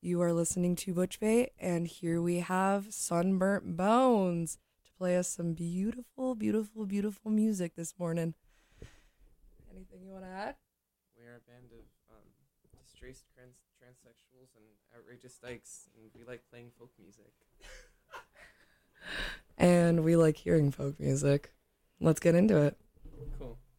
You are listening to Butch Bay, and here we have Sunburnt Bones to play us some beautiful, beautiful, beautiful music this morning. Anything you want to add? We are a band of distressed transsexuals and outrageous dykes, and we like playing folk music. And we like hearing folk music. Let's get into it. Cool.